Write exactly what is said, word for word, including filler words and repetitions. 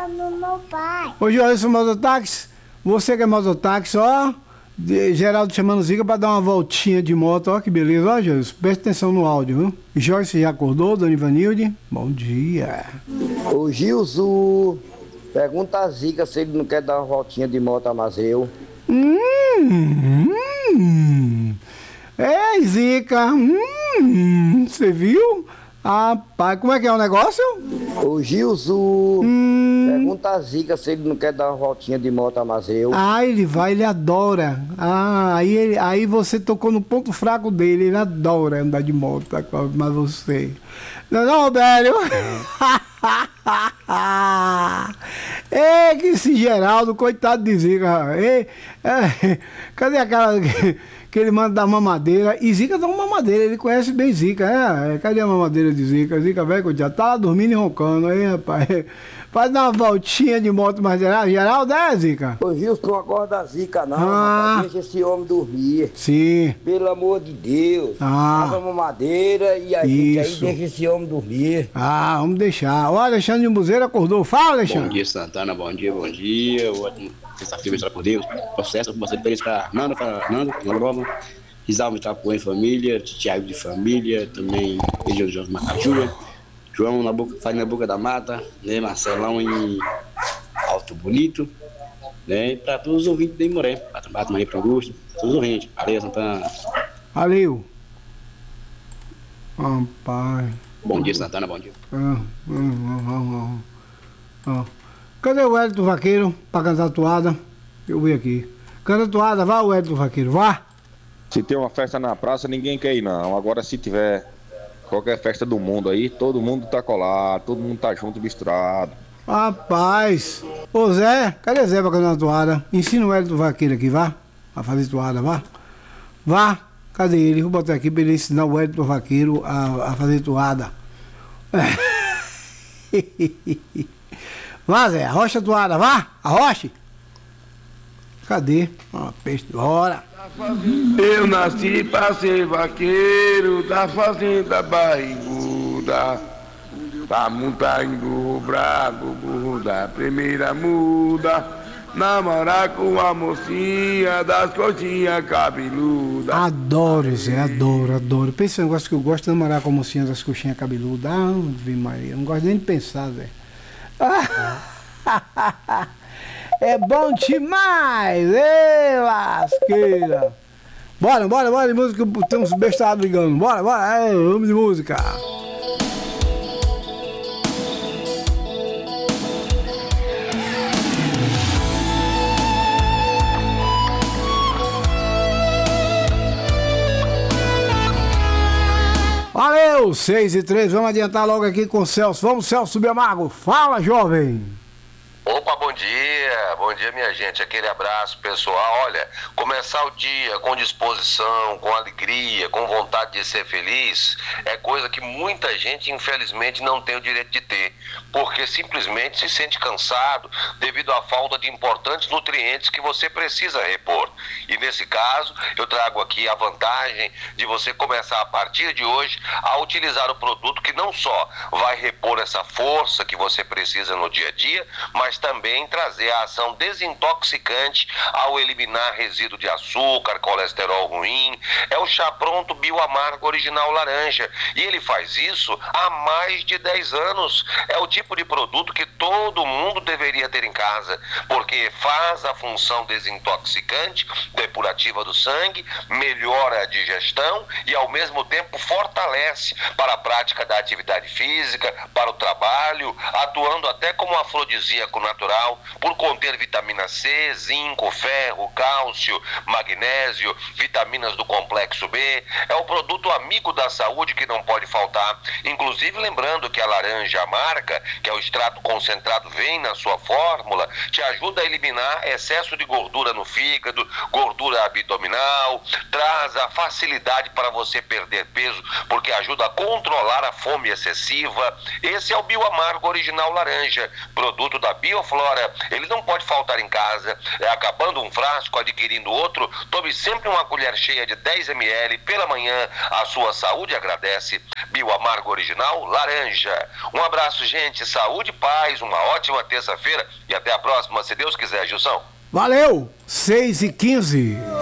no meu pai. Ô, Joilson Mototáxi, você que é mototáxi, ó, de- Geraldo chamando Zica pra dar uma voltinha de moto, ó, que beleza, ó, Joilson, presta atenção no áudio, viu? Joyce já acordou, Dona Ivanilde? Bom dia. Ô Gilzu, pergunta a Zica se ele não quer dar uma voltinha de moto a Mazeu. Hum, hum. É, Zica, hum, você viu? Rapaz, como é que é o negócio? Ô Gilzu, Hum. pergunta a Zica se ele não quer dar uma voltinha de moto a Mazeu. Ah, ele vai, ele adora. Ah, aí, ele- aí você tocou no ponto fraco dele, ele adora andar de moto, tá, mas você. Não, não, Roberto? É que esse Geraldo, coitado de Zica. É, é, cadê aquela que, que ele manda dar mamadeira? E Zica dá uma mamadeira, ele conhece bem Zica. É, é, cadê a mamadeira de Zica? Zica, velho, já tá lá dormindo e roncando aí, rapaz. Faz uma voltinha de moto mais geral. Geraldo, é, Zica? Ô Gilson, não acorda a Zica não, Ah. rapaz, deixa esse homem dormir. Sim. Pelo amor de Deus. Ah. Faz uma madeira e a gente aí Isso. deixa esse homem dormir. Ah, vamos deixar. Ó, Alexandre de Buzeiro acordou. Fala, Bom Alexandre. dia, Santana, bom dia, bom dia. Ótimo, sexta-feira, abençoada por Deus. Processo, bastante feliz para Nanda, para Nanda, Nova, Rizal, Itapuã em família, Tiago de família, também Região de Macajuba, João na boca, Farinha na Boca da Mata, né, Marcelão em Alto Bonito, né, para todos os ouvintes de Moré, para Bato Maria para Augusto, todos os ouvintes. Valeu, Santana. Valeu. Rapaz. Bom dia, Santana, bom dia. Ah, ah, ah, ah, ah. Cadê o Hélio do Vaqueiro pra cantar a toada? Eu vi aqui. Canta a toada, vá o Hélio do Vaqueiro, vá. Se tem uma festa na praça, ninguém quer ir não. Agora se tiver qualquer festa do mundo aí, todo mundo tá colado, todo mundo tá junto, misturado. Rapaz. Ô Zé, cadê Zé pra cantar a toada? Ensina o Hélio do Vaqueiro aqui, vá. A fazer toada, vá. Vá. Cadê ele? Vou botar aqui pra ele ensinar o Hélio do Vaqueiro a, a fazer toada. Vá, Zé, arrocha a toada, vá, arroche. Cadê? Ó, peixe, bora. Eu nasci pra ser vaqueiro da fazenda barriguda, pra montar em brabo, burro da primeira muda, namorar com a mocinha das coxinhas cabeludas. Adoro, Zé, adoro, adoro. Pensa um negócio que eu gosto de namorar com a mocinha das coxinhas cabeludas. Ah, Ave Maria, não gosto nem de pensar, Zé. É bom demais, ê, lasqueira. Bora, bora, bora de música, tem uns bestados ligando. Bora, bora, é, vamos de música. Valeu, seis e três, vamos adiantar logo aqui com o Celso. Vamos, Celso Biamago, fala, jovem. Opa, bom dia, bom dia minha gente, aquele abraço pessoal. Olha, começar o dia com disposição, com alegria, com vontade de ser feliz é coisa que muita gente infelizmente não tem o direito de ter, porque simplesmente se sente cansado devido à falta de importantes nutrientes que você precisa repor. E nesse caso eu trago aqui a vantagem de você começar a partir de hoje a utilizar o produto que não só vai repor essa força que você precisa no dia a dia, mas também trazer a ação desintoxicante ao eliminar resíduo de açúcar, colesterol ruim. É o chá pronto Bioamargo Original Laranja e ele faz isso há mais de dez anos. É o tipo de produto que todo mundo deveria ter em casa, porque faz a função desintoxicante, depurativa do sangue, melhora a digestão e ao mesmo tempo fortalece para a prática da atividade física, para o trabalho, atuando até como afrodisíaco natural, por conter vitamina C, zinco, ferro, cálcio, magnésio, vitaminas do complexo B. É o produto amigo da saúde que não pode faltar. Inclusive lembrando que a laranja amarga, que é o extrato concentrado, vem na sua forma fórmula te ajuda a eliminar excesso de gordura no fígado, gordura abdominal, traz a facilidade para você perder peso, porque ajuda a controlar a fome excessiva. Esse é o Bioamargo Original Laranja, produto da Bioflora. Ele não pode faltar em casa. É, acabando um frasco, adquirindo outro, tome sempre uma colher cheia de dez mililitros pela manhã. A sua saúde agradece. Bioamargo Original Laranja. Um abraço, gente. Saúde e paz. Uma ótima terça-feira e até a próxima, se Deus quiser, Gilson. Valeu! seis e quinze.